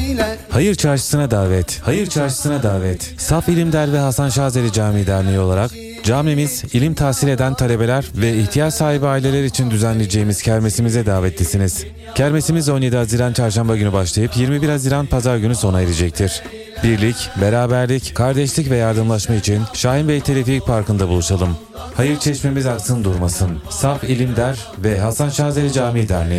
Hayır Çarşısı'na davet. Hayır Çarşısı'na davet. Saf İlimder ve Hasan Şazeli Camii Derneği olarak camimiz, ilim tahsil eden talebeler ve ihtiyaç sahibi aileler için düzenleyeceğimiz kermesimize davetlisiniz. Kermesimiz 17 Haziran Çarşamba günü başlayıp 21 Haziran Pazar günü sona erecektir. Birlik, beraberlik, kardeşlik ve yardımlaşma için Şahin Bey Teleferik Parkı'nda buluşalım. Hayır çeşmemiz aksın durmasın. Saf İlimder ve Hasan Şazeli Camii Derneği.